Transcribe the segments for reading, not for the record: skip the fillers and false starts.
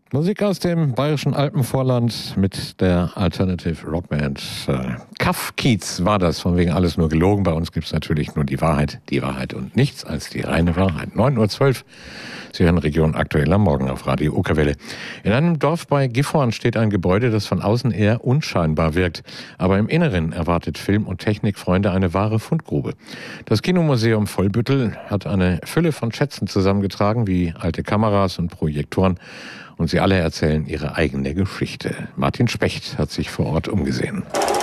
Musik aus dem bayerischen Alpenvorland mit der Alternative Rockband. Kaff Kiez war das, von wegen alles nur gelogen. Bei uns gibt es natürlich nur die Wahrheit und nichts als die reine Wahrheit. 9.12 Uhr. Sie hören Region aktuell am Morgen auf Radio Uckerwelle. In einem Dorf bei Gifhorn steht ein Gebäude, das von außen eher unscheinbar wirkt. Aber im Inneren erwartet Film- und Technikfreunde eine wahre Fundgrube. Das Kinomuseum Vollbüttel hat eine Fülle von Schätzen zusammengetragen, wie alte Kameras und Projektoren. Und sie alle erzählen ihre eigene Geschichte. Martin Specht hat sich vor Ort umgesehen.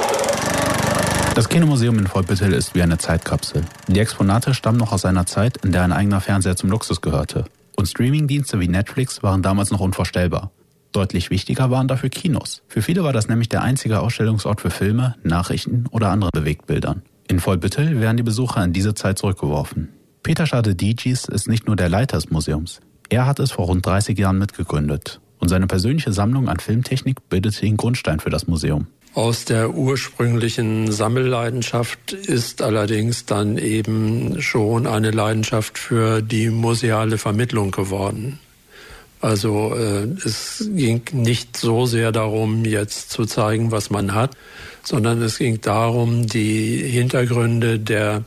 Das Kinomuseum in Vollbüttel ist wie eine Zeitkapsel. Die Exponate stammen noch aus einer Zeit, in der ein eigener Fernseher zum Luxus gehörte. Und Streamingdienste wie Netflix waren damals noch unvorstellbar. Deutlich wichtiger waren dafür Kinos. Für viele war das nämlich der einzige Ausstellungsort für Filme, Nachrichten oder andere Bewegtbildern. In Vollbüttel werden die Besucher in diese Zeit zurückgeworfen. Peter Schade-Dietschis ist nicht nur der Leiter des Museums. Er hat es vor rund 30 Jahren mitgegründet. Und seine persönliche Sammlung an Filmtechnik bildete den Grundstein für das Museum. Aus der ursprünglichen Sammelleidenschaft ist allerdings dann eben schon eine Leidenschaft für die museale Vermittlung geworden. Also es ging nicht so sehr darum, jetzt zu zeigen, was man hat, sondern es ging darum, die Hintergründe der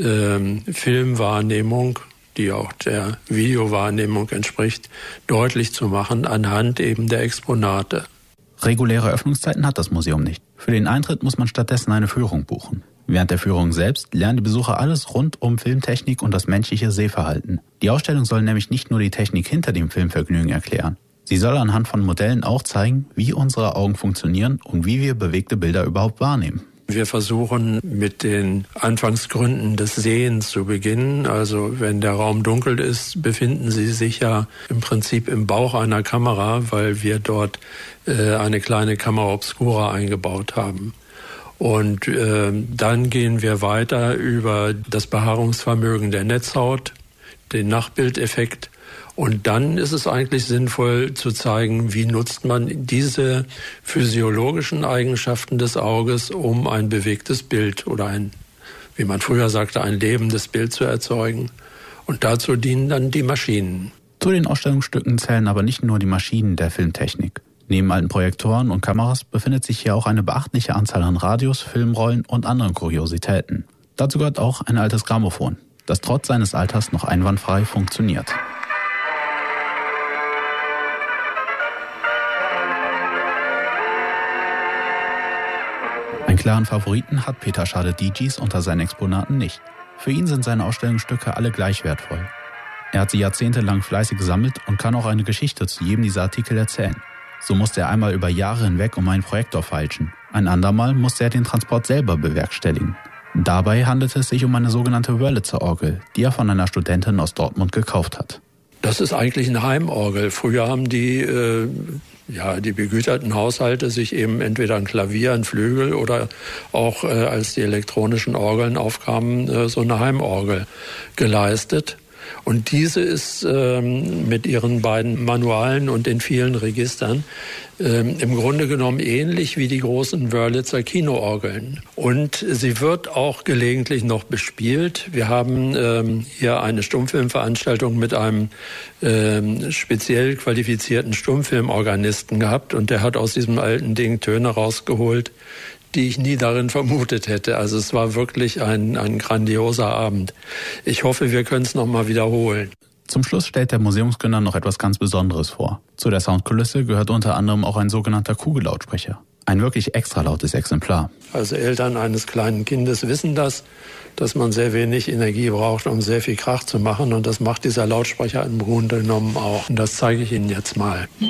Filmwahrnehmung, die auch der Videowahrnehmung entspricht, deutlich zu machen anhand eben der Exponate. Reguläre Öffnungszeiten hat das Museum nicht. Für den Eintritt muss man stattdessen eine Führung buchen. Während der Führung selbst lernen die Besucher alles rund um Filmtechnik und das menschliche Sehverhalten. Die Ausstellung soll nämlich nicht nur die Technik hinter dem Filmvergnügen erklären. Sie soll anhand von Modellen auch zeigen, wie unsere Augen funktionieren und wie wir bewegte Bilder überhaupt wahrnehmen. Wir versuchen mit den Anfangsgründen des Sehens zu beginnen. Also wenn der Raum dunkel ist, befinden Sie sich ja im Prinzip im Bauch einer Kamera, weil wir dort eine kleine Camera Obscura eingebaut haben. Und dann gehen wir weiter über das Behaarungsvermögen der Netzhaut, den Nachbildeffekt. Und dann ist es eigentlich sinnvoll zu zeigen, wie nutzt man diese physiologischen Eigenschaften des Auges, um ein bewegtes Bild oder ein, wie man früher sagte, ein lebendes Bild zu erzeugen. Und dazu dienen dann die Maschinen. Zu den Ausstellungsstücken zählen aber nicht nur die Maschinen der Filmtechnik. Neben alten Projektoren und Kameras befindet sich hier auch eine beachtliche Anzahl an Radios, Filmrollen und anderen Kuriositäten. Dazu gehört auch ein altes Grammophon, das trotz seines Alters noch einwandfrei funktioniert. Einen klaren Favoriten hat Peter Schade-Dietschis unter seinen Exponaten nicht. Für ihn sind seine Ausstellungsstücke alle gleich wertvoll. Er hat sie jahrzehntelang fleißig gesammelt und kann auch eine Geschichte zu jedem dieser Artikel erzählen. So musste er einmal über Jahre hinweg um einen Projektor feilschen. Ein andermal musste er den Transport selber bewerkstelligen. Dabei handelte es sich um eine sogenannte Wörlitzer-Orgel, die er von einer Studentin aus Dortmund gekauft hat. Das ist eigentlich eine Heimorgel. Früher haben die begüterten Haushalte sich eben entweder ein Klavier, ein Flügel oder auch als die elektronischen Orgeln aufkamen, so eine Heimorgel geleistet. Und diese ist mit ihren beiden Manualen und den vielen Registern im Grunde genommen ähnlich wie die großen Wörlitzer Kinoorgeln. Und sie wird auch gelegentlich noch bespielt. Wir haben hier eine Stummfilmveranstaltung mit einem speziell qualifizierten Stummfilmorganisten gehabt. Und der hat aus diesem alten Ding Töne rausgeholt, die ich nie darin vermutet hätte. Also es war wirklich ein grandioser Abend. Ich hoffe, wir können es nochmal wiederholen. Zum Schluss stellt der Museumsgründer noch etwas ganz Besonderes vor. Zu der Soundkulisse gehört unter anderem auch ein sogenannter Kugellautsprecher. Ein wirklich extra lautes Exemplar. Also Eltern eines kleinen Kindes wissen das, dass man sehr wenig Energie braucht, um sehr viel Krach zu machen. Und das macht dieser Lautsprecher im Grunde genommen auch. Und das zeige ich Ihnen jetzt mal.